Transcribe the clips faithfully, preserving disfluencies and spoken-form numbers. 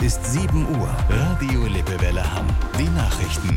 ist sieben Uhr. Radio Lippewelle Hamm. Die Nachrichten.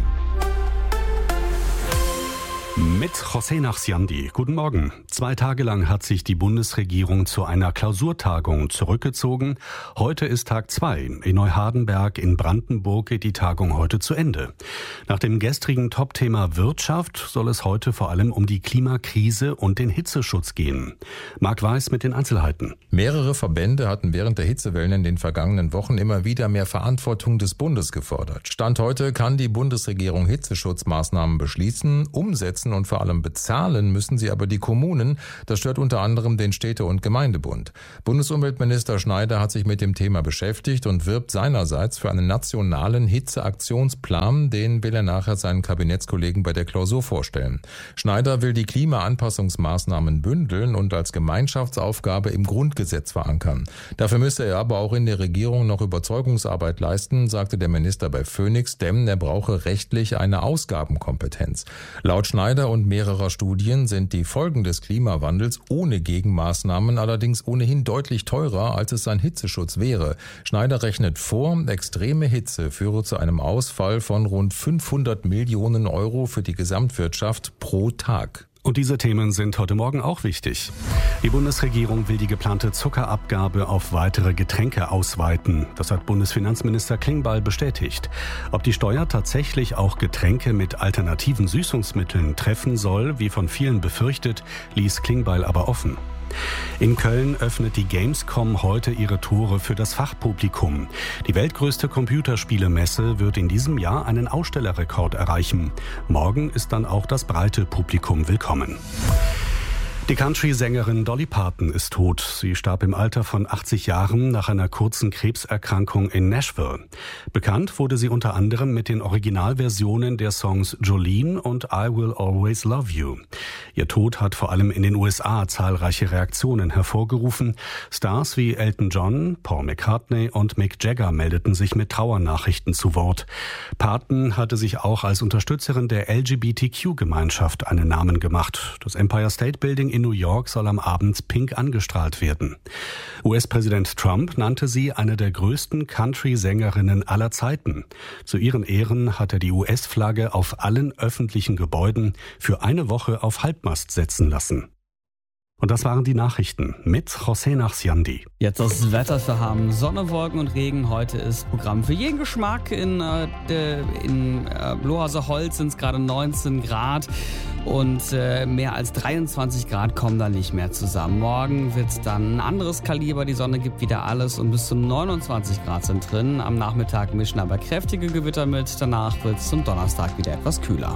Mit José Nachsiandi. Guten Morgen. Zwei Tage lang hat sich die Bundesregierung zu einer Klausurtagung zurückgezogen. Heute ist Tag zwei. In Neuhardenberg in Brandenburg geht die Tagung heute zu Ende. Nach dem gestrigen Topthema Wirtschaft soll es heute vor allem um die Klimakrise und den Hitzeschutz gehen. Marc Weiß mit den Einzelheiten. Mehrere Verbände hatten während der Hitzewellen in den vergangenen Wochen immer wieder mehr Verantwortung des Bundes gefordert. Stand heute kann die Bundesregierung Hitzeschutzmaßnahmen beschließen, umsetzen und vor allem bezahlen müssen sie aber die Kommunen. Das stört unter anderem den Städte- und Gemeindebund. Bundesumweltminister Schneider hat sich mit dem Thema beschäftigt und wirbt seinerseits für einen nationalen Hitzeaktionsplan. Den will er nachher seinen Kabinettskollegen bei der Klausur vorstellen. Schneider will die Klimaanpassungsmaßnahmen bündeln und als Gemeinschaftsaufgabe im Grundgesetz verankern. Dafür müsse er aber auch in der Regierung noch Überzeugungsarbeit leisten, sagte der Minister bei Phoenix, denn er brauche rechtlich eine Ausgabenkompetenz. Laut Schneider und mehrerer Studien sind die Folgen des Klimawandels ohne Gegenmaßnahmen allerdings ohnehin deutlich teurer, als es ein Hitzeschutz wäre. Schneider rechnet vor, extreme Hitze führe zu einem Ausfall von rund fünfhundert Millionen Euro für die Gesamtwirtschaft pro Tag. Und diese Themen sind heute Morgen auch wichtig. Die Bundesregierung will die geplante Zuckerabgabe auf weitere Getränke ausweiten. Das hat Bundesfinanzminister Klingbeil bestätigt. Ob die Steuer tatsächlich auch Getränke mit alternativen Süßungsmitteln treffen soll, wie von vielen befürchtet, ließ Klingbeil aber offen. In Köln öffnet die Gamescom heute ihre Tore für das Fachpublikum. Die weltgrößte Computerspielemesse wird in diesem Jahr einen Ausstellerrekord erreichen. Morgen ist dann auch das breite Publikum willkommen. Die Country-Sängerin Dolly Parton ist tot. Sie starb im Alter von achtzig Jahren nach einer kurzen Krebserkrankung in Nashville. Bekannt wurde sie unter anderem mit den Originalversionen der Songs Jolene und I Will Always Love You. Ihr Tod hat vor allem in den U S A zahlreiche Reaktionen hervorgerufen. Stars wie Elton John, Paul McCartney und Mick Jagger meldeten sich mit Trauernachrichten zu Wort. Parton hatte sich auch als Unterstützerin der L G B T Q-Gemeinschaft einen Namen gemacht. Das Empire State Building in New York soll am Abend pink angestrahlt werden. U S-Präsident Trump nannte sie eine der größten Country-Sängerinnen aller Zeiten. Zu ihren Ehren hat er die U S-Flagge auf allen öffentlichen Gebäuden für eine Woche auf Halbmast setzen lassen. Und das waren die Nachrichten mit José Nachsiandi. Jetzt das Wetter für Hamm. Sonne, Wolken und Regen. Heute ist Programm für jeden Geschmack. In, äh, in äh, Lohhauser Holz sind es gerade neunzehn Grad und äh, mehr als dreiundzwanzig Grad kommen da nicht mehr zusammen. Morgen wird es dann ein anderes Kaliber. Die Sonne gibt wieder alles und bis zu neunundzwanzig Grad sind drin. Am Nachmittag mischen aber kräftige Gewitter mit. Danach wird es zum Donnerstag wieder etwas kühler.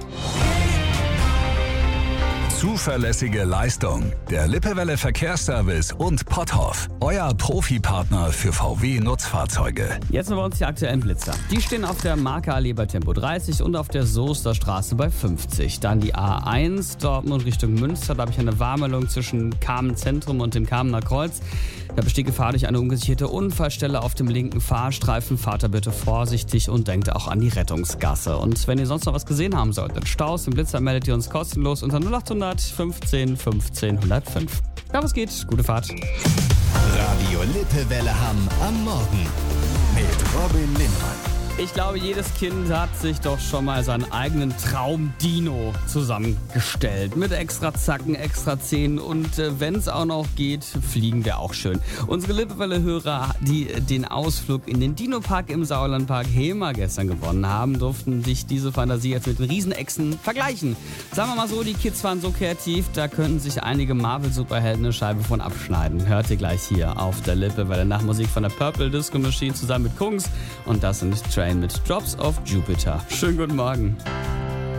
Zuverlässige Leistung. Der Lippewelle Verkehrsservice und Potthoff. Euer Profipartner für V W-Nutzfahrzeuge. Jetzt noch bei uns die aktuellen Blitzer. Die stehen auf der Marke-Allee bei Tempo dreißig und auf der Soester Straße bei fünfzig. Dann die A eins, Dortmund Richtung Münster. Da habe ich eine Warnmeldung zwischen Kamen Zentrum und dem Kamener Kreuz. Da besteht Gefahr durch eine ungesicherte Unfallstelle auf dem linken Fahrstreifen. Fahrt da bitte vorsichtig und denkt auch an die Rettungsgasse. Und wenn ihr sonst noch was gesehen haben solltet, Staus im Blitzer, meldet ihr uns kostenlos unter null achthundert fünfzehn fünfzehn hundertfünf. Ja, was geht? Gute Fahrt. Radio Lippewelle Hamm am Morgen mit Robin Lindmann. Ich glaube, jedes Kind hat sich doch schon mal seinen eigenen Traum-Dino zusammengestellt. Mit extra Zacken, extra Zähnen und äh, wenn es auch noch geht, fliegen wir auch schön. Unsere Lippewelle-Hörer, die den Ausflug in den Dino-Park im Sauerlandpark Hema gestern gewonnen haben, durften sich diese Fantasie jetzt mit den Riesenechsen vergleichen. Sagen wir mal so, die Kids waren so kreativ, da könnten sich einige Marvel-Superhelden eine Scheibe von abschneiden. Hört ihr gleich hier auf der Lippewelle nach Musik von der Purple Disco Machine zusammen mit Kungs und das sind Train mit Drops of Jupiter. Schönen guten Morgen.